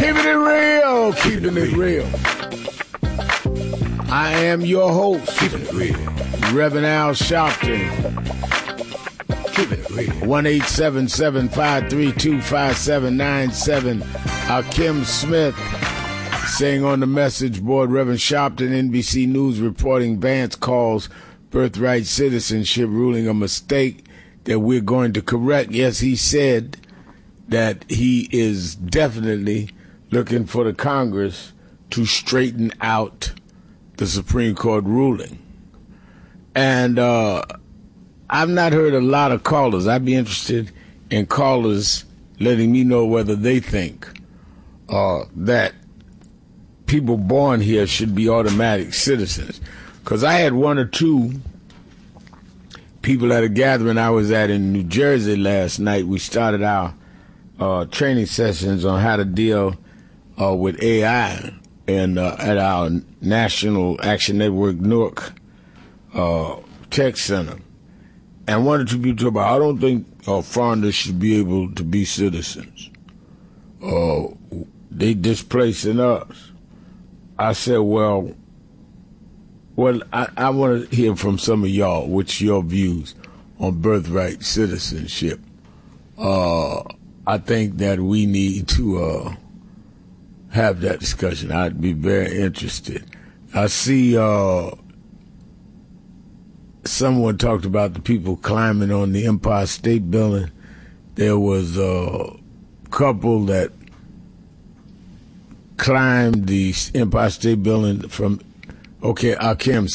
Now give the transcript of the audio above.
Keeping it real, keeping it real. I am your host, keeping it real, Reverend Al Sharpton. Keeping it real. 1-877-532-5797. Kim Smith saying on the message board, Reverend Sharpton, NBC News reporting Vance calls birthright citizenship ruling a mistake that we're going to correct. Yes, he said that he is definitely looking for the Congress to straighten out the Supreme Court ruling. And I've not heard a lot of callers. I'd be interested in callers letting me know whether they think that people born here should be automatic citizens. Because I had one or two people at a gathering I was at in New Jersey last night. We started our training sessions on how to deal with AI and at our National Action Network Newark Tech Center. And one or two people talk about, I don't think foreigners should be able to be citizens. They displacing us. I said, well, I want to hear from some of y'all, what's your views on birthright citizenship. I think that we need to have that discussion. I'd be very interested. I see someone talked about the people climbing on the Empire State Building. There was a couple that climbed the Empire State Building from, Kim